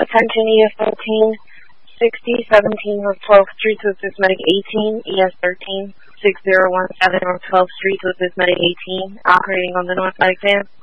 Attention ES 13, 60, 17 North 12th Street to assist Medic 18, ES 13, 6017 North 12th Street to assist Medic 18, operating on the North Medic van.